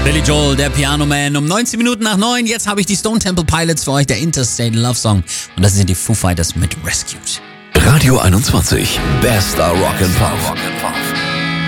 Billy Joel, der Piano Man, um 19 Minuten nach 9. Jetzt habe ich die Stone Temple Pilots für euch, der Interstate Love Song. Und das sind die Foo Fighters mit Rescued. Radio 21, bester Rock'n'Pop.